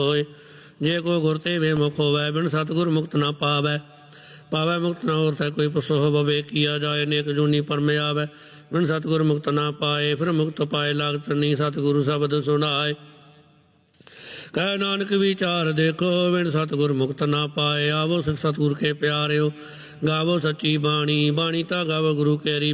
होए। जे को गुर ते वे मुख होवै, बिन सतगुर मुक्त ना पावै। पावै मुक्त ना होता कोई पसो बवे, किया जाए नेक जूनी पर में आवै। बिन सतगुर मुक्त ना पाए, फिर मुक्त पाए लागत नी, सतगुरु शब्द सुनाए। कह नानक विचार देखो, बिन सतगुर मुक्त ना पाए। आवो सिख सतगुर के प्यारे हो, गावो सच्ची बाणी, बाणी ता गावो गुरु केरी।